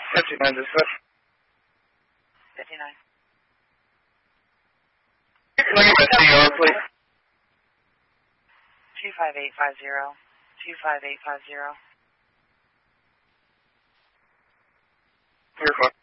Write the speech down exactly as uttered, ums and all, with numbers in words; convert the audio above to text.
fifty-nine dispatch. fifty-nine. Can I get my C R, please? two five eight five zero. two five eight five zero. You're fine.